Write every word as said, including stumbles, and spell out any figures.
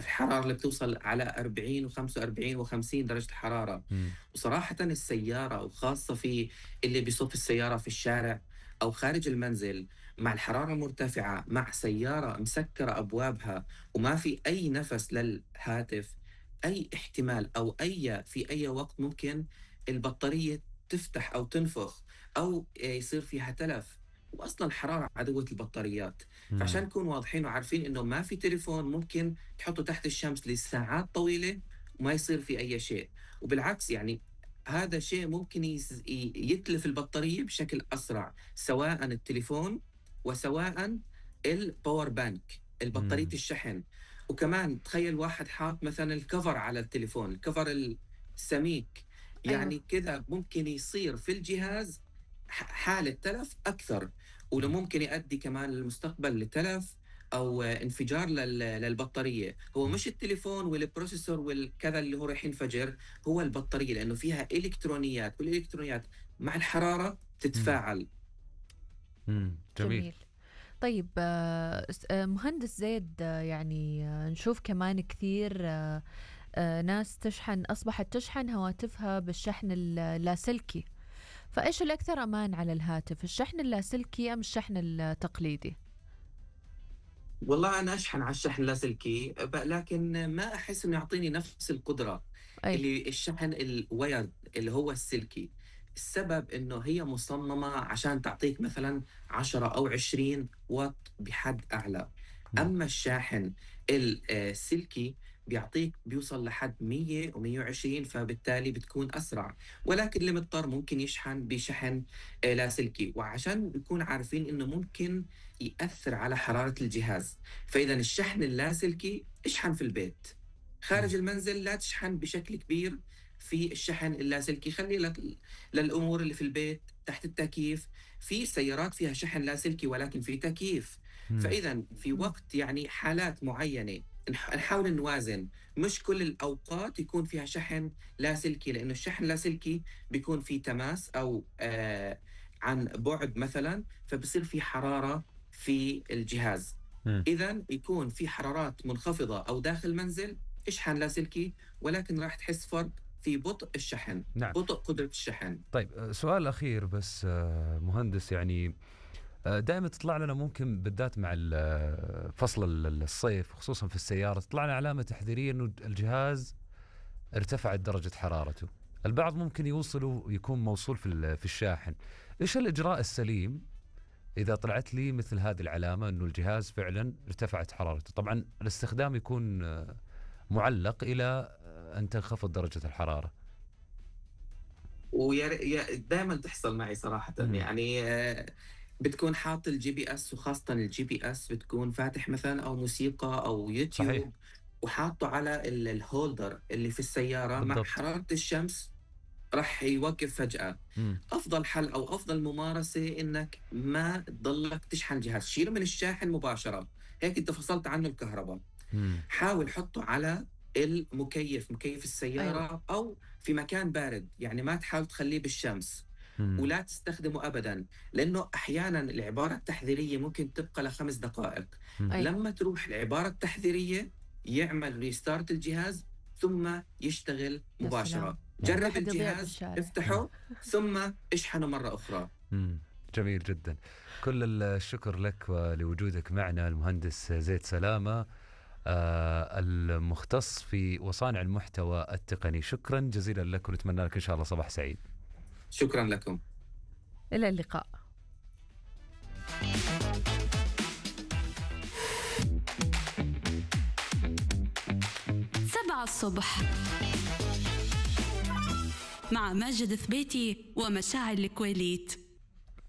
الحرارة اللي بتوصل على أربعين وخمسة وأربعين وخمسين درجة حرارة. مم. وصراحة السيارة، وخاصة في اللي بيصف السيارة في الشارع أو خارج المنزل، مع الحرارة المرتفعة، مع سيارة مسكرة أبوابها وما في أي نفس للهاتف، أي احتمال أو أي في أي وقت ممكن البطارية تفتح أو تنفخ أو يصير فيها تلف. وأصلا الحرارة عدوة البطاريات. مم. فعشان نكون واضحين وعارفين إنه ما في تليفون ممكن تحطه تحت الشمس لساعات طويلة وما يصير في أي شيء. وبالعكس يعني هذا شيء ممكن يس- ي- يتلف البطارية بشكل أسرع، سواء التليفون وسواء الباور بانك، البطارية مم. الشحن. وكمان تخيل واحد حاط مثلا الكفر على التليفون، الكفر السميك، أيوة. يعني كذا ممكن يصير في الجهاز ح- حالة تلف أكثر، ولو ممكن يؤدي كمان للمستقبل لتلف أو آه، انفجار لل- للبطارية. هو مم. مش التليفون والبروسيسور والكذا اللي هو راح ينفجر، هو البطارية، لأنه فيها إلكترونيات، والإلكترونيات مع الحرارة تتفاعل. مم. جميل. جميل. طيب آه، س- آه، مهندس زيد، آه، يعني آه، نشوف كمان كثير آه، آه، ناس تشحن أصبحت تشحن هواتفها بالشحن اللاسلكي، فإيش الأكثر أمان على الهاتف، الشحن اللاسلكي أم الشحن التقليدي؟ والله أنا أشحن على الشحن اللاسلكي، ب- لكن ما أحس إنه يعطيني نفس القدرة أي. اللي الشحن الوايرد اللي هو السلكي. السبب إنه هي مصممة عشان تعطيك مثلا عشرة أو عشرين واط بحد أعلى. مم. أما الشاحن السلكي بيعطيك بيوصل لحد مية ومية وعشرين، فبالتالي بتكون أسرع. ولكن اللي مضطر ممكن يشحن بشحن آه، لاسلكي. وعشان نكون عارفين إنه ممكن يأثر على حرارة الجهاز، فإذا الشحن اللاسلكي اشحن في البيت، خارج المنزل لا تشحن بشكل كبير في الشحن اللاسلكي. خلي لك للأمور اللي في البيت، تحت التكييف. في سيارات فيها شحن لاسلكي ولكن في تكييف. مم. فإذا في مم. وقت يعني حالات معينة نح- نحاول نوازن. مش كل الأوقات يكون فيها شحن لاسلكي، لأنه الشحن اللاسلكي بيكون فيه تماس أو آه عن بعد مثلا، فبصير في حرارة في الجهاز. مم. إذا يكون في حرارات منخفضة أو داخل المنزل، اشحن لاسلكي، ولكن راح تحس فرق في بطء الشحن، نعم. بطء قدرة الشحن. طيب آه، سؤال أخير بس آه، مهندس، يعني دائما تطلع لنا ممكن بالذات مع ال- فصل ال- الصيف خصوصا في السيارة تطلع لنا علامة تحذيرية أنه الجهاز ارتفعت درجة حرارته. البعض ممكن يوصل يكون موصول في ال- في الشاحن. إيش الإجراء السليم إذا طلعت لي مثل هذه العلامة أنه الجهاز فعلا ارتفعت حرارته؟ طبعا الاستخدام يكون آه، معلق إلى آه، أن تنخفض درجة الحرارة. ودائما تحصل معي صراحة، مم. يعني آه، بتكون حاط الجي بي اس، وخاصة الجي بي اس بتكون فاتح مثلا أو موسيقى أو صحيح. يوتيوب، وحاطه على ال- الهولدر اللي في السيارة. مع بالضبط. حرارة الشمس راح يوقف فجأة. مم. أفضل حل أو أفضل ممارسة إنك ما تضلك تشحن جهاز، شيله من الشاحن مباشرة، هيك أنت فصلت عنه الكهرباء. مم. حاول حطه على المكيف، مكيف السيارة، أيوة. أو في مكان بارد، يعني ما تحاول تخليه بالشمس. مم. ولا تستخدمه أبدا، لأنه أحيانا العبارة التحذيرية ممكن تبقى لخمس دقائق. مم. أي. لما تروح العبارة التحذيرية يعمل ريستارت الجهاز ثم يشتغل يا مباشرة. سلام. جرب الواحد يضيع الجهاز، بالشارع. افتحه ثم اشحنه مرة أخرى. مم. جميل جدا. كل الشكر لك ولوجودك معنا المهندس زيد سلامة، آه المختص في وصانع المحتوى التقني. شكرا جزيلا لك ونتمنى لك إن شاء الله صباح سعيد. شكرا لكم. إلى اللقاء. سبعة الصبح مع ماجد ثبيتي ومشاعل الكويليت.